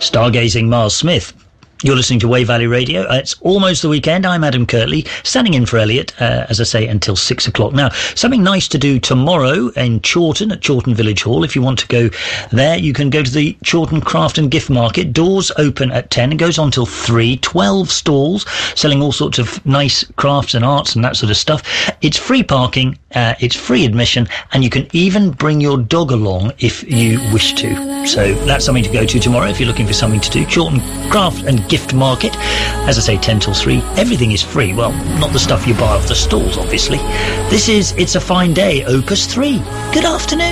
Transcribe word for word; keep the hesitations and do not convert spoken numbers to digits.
Stargazing Miles Smith. You're listening to Way Valley Radio. Uh, it's almost the weekend. I'm Adam Kirtley, standing in for Elliot, uh, as I say, until six o'clock. Now, something nice to do tomorrow in Chawton, at Chawton Village Hall. If you want to go there, you can go to the Chawton Craft and Gift Market. Doors open at ten and goes on till three. twelve stalls selling all sorts of nice crafts and arts and that sort of stuff. It's free parking, uh, it's free admission, and you can even bring your dog along if you wish to. So that's something to go to tomorrow if you're looking for something to do. Chawton Craft and Gift Market, as I say, ten till three. Everything is free. Well, not the stuff you buy off the stalls, obviously. This is It's a Fine Day, Opus three. Good afternoon.